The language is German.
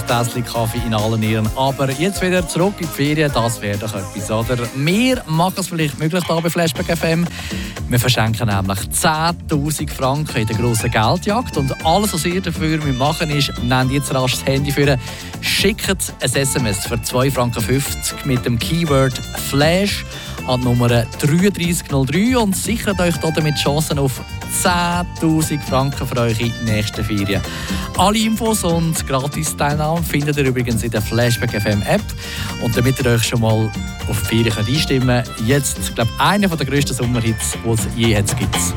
Tässchen Kaffee in allen Ehren. Aber jetzt wieder zurück in die Ferien, das wäre doch etwas, oder? Wir machen es vielleicht möglich hier bei Flashback FM. Wir verschenken nämlich 10'000 Franken in der grossen Geldjagd. Und alles, was ihr dafür machen müsst, ist, nehmt jetzt rasch das Handy für, schickt ein SMS für 2,50 Franken mit dem Keyword Flash an die Nummer 3303 und sichert euch damit Chancen auf 10'000 Franken für eure nächsten Ferien. Alle Infos und Gratis-Teilnahme findet ihr übrigens in der Flashback FM App. Und damit ihr euch schon mal auf die Ferien einstimmen könnt, jetzt, glaube ich, einer der grössten Sommerhits, die es je gibt.